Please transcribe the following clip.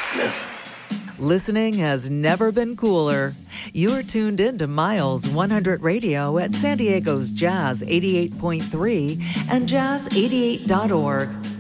Listen. Listening has never been cooler. You're tuned in to Miles 100 Radio at San Diego's Jazz 88.3 and Jazz88.org.